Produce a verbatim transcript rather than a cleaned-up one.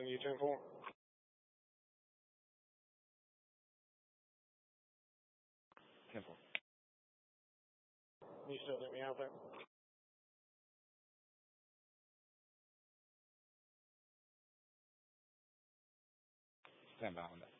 U ten four. ten four. You still let me out there? Stand by on that.